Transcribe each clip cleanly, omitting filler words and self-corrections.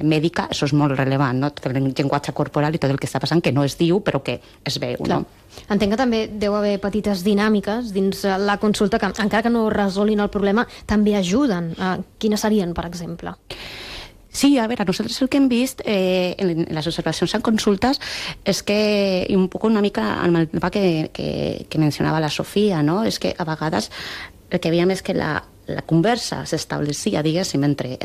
mèdica això és molt rellevant, no? Tot el llenguatge corporal i tot el que està passant, que no es diu però que es veu. Clar. No? Entenc que també deu haver petites dinàmiques dins la consulta que, encara que no resolguin el problema, també ajuden. Quines serien, per exemple? Sí, a veure, nosaltres el que hem vist en les observacions en consultes és que, i un poc una mica el mapa que mencionava la Sofia, no? És que a vegades el que veiem és que la conversa s'establia, diguéssim, entre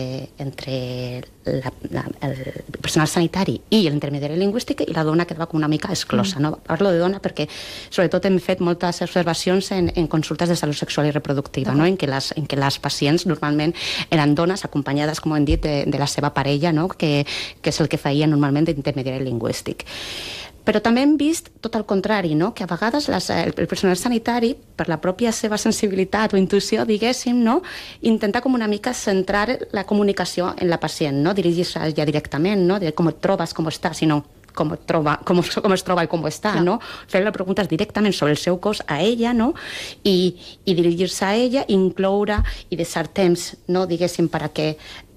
el personal sanitari i l'intermediari lingüístic i la dona quedava com una mica exclosa. No? Parlo de dona perquè sobretot hem fet moltes observacions en consultes de salut sexual i reproductiva, no? en què les pacients normalment eren dones acompanyades, com hem dit, de la seva parella, no? que és el que feia normalment d'intermediari lingüístic. Però també hem vist tot el contrari, no? Que a vegades el personal sanitari, per la pròpia seva sensibilitat o intuïció, diguéssim, no? Intenta com una mica centrar la comunicació en la pacient, no? Dirigir-se ja directament, no? De com et trobes, com estàs, sinó com es troba i com està, no? Fer-li preguntes directament sobre el seu cos a ella, no? I dirigir-se a ella, incloure i deixar temps, no? Diguéssim, perquè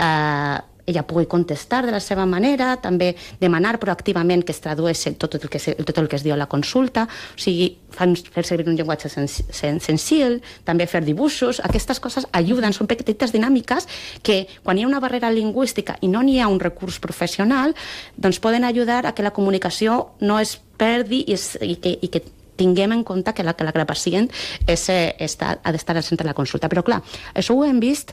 ella pugui contestar de la seva manera, també demanar proactivament que es tradueixi tot el que es diu a la consulta, o sigui, fer servir un llenguatge senzill, també fer dibuixos, aquestes coses ajuden, són petites dinàmiques que quan hi ha una barrera lingüística i no n'hi ha un recurs professional, doncs poden ajudar a que la comunicació no es perdi i que tinguem en compte que la pacient ha d'estar al centre de la consulta. Però clar, això ho hem vist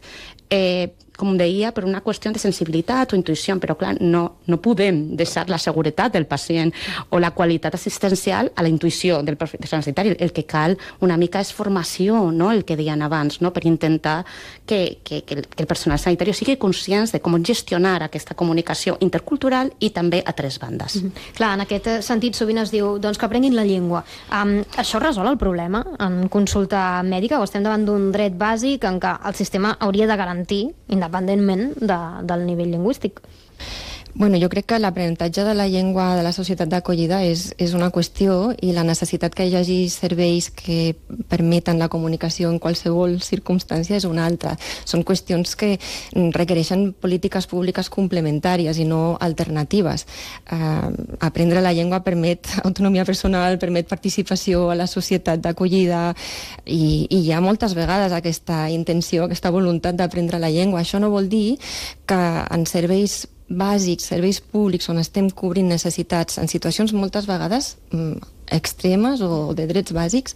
com deia, per una qüestió de sensibilitat o intuïció, però clar, no podem deixar la seguretat del pacient o la qualitat assistencial a la intuïció del professional sanitari. El que cal una mica és formació, no? El que deien abans, no? Per intentar que el personal sanitari sigui conscient de com gestionar aquesta comunicació intercultural i també a tres bandes. Clar, en aquest sentit sovint es diu doncs, que aprenguin la llengua. Això resol el problema en consulta mèdica o estem davant d'un dret bàsic en què el sistema hauria de garantir independentment del nivell lingüístic? Bueno, jo crec que l'aprenentatge de la llengua de la societat d'acollida és una qüestió i la necessitat que hi hagi serveis que permeten la comunicació en qualsevol circumstància és una altra. Són qüestions que requereixen polítiques públiques complementàries i no alternatives. Aprendre la llengua permet autonomia personal, permet participació a la societat d'acollida i hi ha moltes vegades aquesta intenció, aquesta voluntat d'aprendre la llengua. Això no vol dir que en serveis bàsics, serveis públics on estem cobrint necessitats en situacions moltes vegades extremes o de drets bàsics,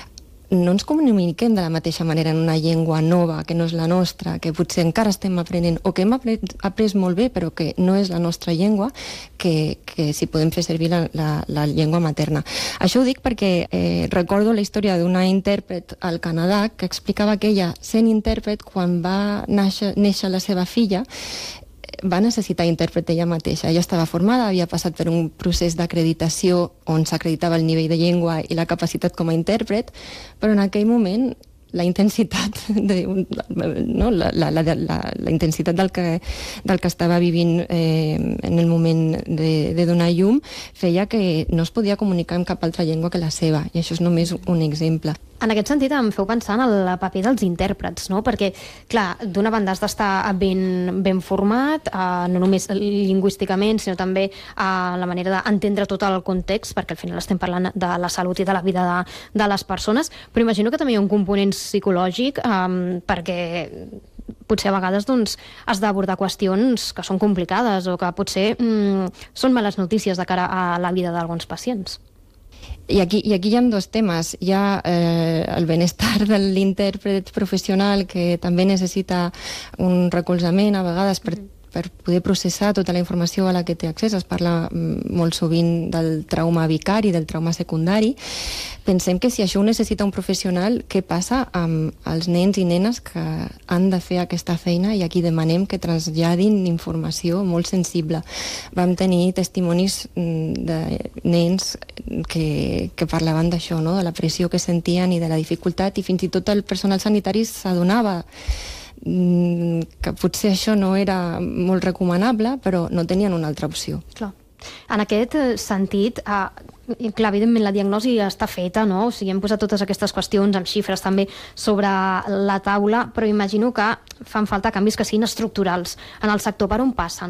no ens comuniquem de la mateixa manera en una llengua nova que no és la nostra, que potser encara estem aprenent o que hem après molt bé però que no és la nostra llengua, que si podem fer servir la llengua materna. Això ho dic perquè recordo la història d'una intèrpret al Canadà que explicava que ella, sent intèrpret, quan va néixer la seva filla, va necessitar intèrpret ella mateixa. Ella estava formada, havia passat per un procés d'acreditació on s'acreditava el nivell de llengua i la capacitat com a intèrpret, però en aquell moment la intensitat la intensitat del que estava vivint en el moment de donar llum feia que no es podia comunicar en cap altra llengua que la seva, i això és només un exemple. En aquest sentit em feu pensar en el paper dels intèrprets, no? Perquè, clar, d'una banda has d'estar ben format, no només lingüísticament, sinó també la manera d'entendre tot el context, perquè al final estem parlant de la salut i de la vida de les persones, però imagino que també hi ha un component psicològic, perquè potser a vegades has d'abordar qüestions que són complicades o que potser són males notícies de cara a la vida d'alguns pacients. I aquí hi ha dos temes. Hi ha el benestar de l'intèrpret professional, que també necessita un recolzament a vegades per poder processar tota la informació a la que té accés. Es parla molt sovint del trauma vicari, del trauma secundari. Pensem que si això ho necessita un professional, què passa amb els nens i nenes que han de fer aquesta feina i a qui demanem que traslladin informació molt sensible? Vam tenir testimonis de nens que parlaven d'això, no? De la pressió que sentien i de la dificultat, i fins i tot el personal sanitari s'adonava que potser això no era molt recomanable, però no tenien una altra opció. Clar. En aquest sentit, clar, evidentment la diagnosi està feta, no? O sigui, hem posat totes aquestes qüestions amb xifres també sobre la taula, però imagino que fan falta canvis que siguin estructurals en el sector. Per on passen?